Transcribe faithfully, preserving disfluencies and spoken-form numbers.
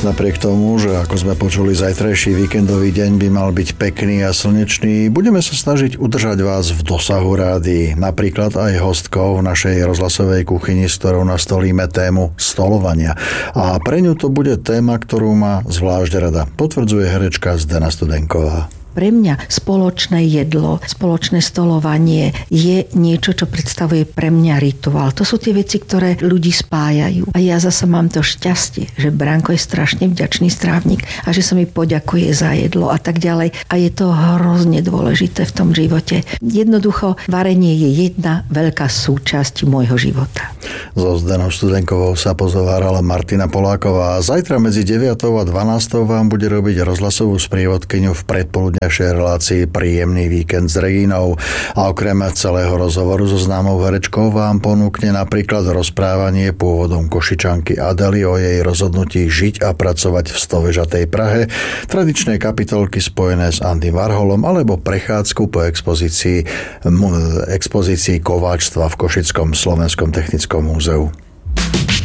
napriek tomu, že ako sme počuli, zajtrajší víkendový deň by mal byť pekný a slnečný, budeme sa snažiť udržať vás v dosahu rádií. Napríklad aj hostkou v našej rozhlasovej kuchyni, s ktorou nastolíme tému stolovania. A pre ňu to bude téma, ktorú má zvlášť rada. Potvrdzuje herečka Zdena Studenková. Pre mňa spoločné jedlo, spoločné stolovanie je niečo, čo predstavuje pre mňa rituál. To sú tie veci, ktoré ľudí spájajú. A ja zasa mám to šťastie, že Branko je strašne vďačný strávnik a že sa mi poďakuje za jedlo a tak ďalej. A je to hrozne dôležité v tom živote. Jednoducho, varenie je jedna veľká súčasť môjho života. So Zdenou Studenkovou sa pozovárala Martina Poláková. Zajtra medzi deviatou a dvanástou vám bude robiť rozhlasovú sprievodkyňu v predpoludne relácii Príjemný víkend s Regínou. A okrem celého rozhovoru so známou herečkou vám ponúkne napríklad rozprávanie pôvodom Košičanky Adely o jej rozhodnutí žiť a pracovať v stovežatej Prahe, tradičné kapitolky spojené s Andym Warholom alebo prechádzku po expozícii, expozícii kováčstva v Košickom Slovenskom technickom múzeu.